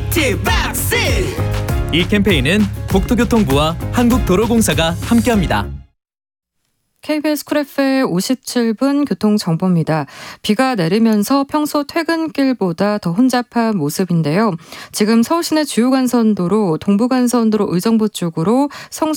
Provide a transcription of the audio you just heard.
비박스. 이 캠페인은 국토교통부와 한국도로공사가 함께합니다. KBS 쿨 FM 57분 교통정보입니다. 비가 내리면서 평소 퇴근길보다 더 혼잡한 모습인데요. 지금 서울시내 주요 간선도로 동부간선도로 의정부 쪽으로